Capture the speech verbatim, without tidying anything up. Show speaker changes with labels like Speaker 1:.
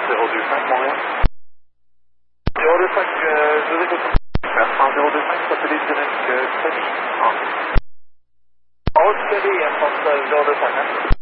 Speaker 1: zéro deux cinq Montréal. zéro deux cinq, euh, je vous écoute. un zéro deux cinq, satellite dynamique, euh, Steady. En haute Steady, hein, zéro deux cinq, hein.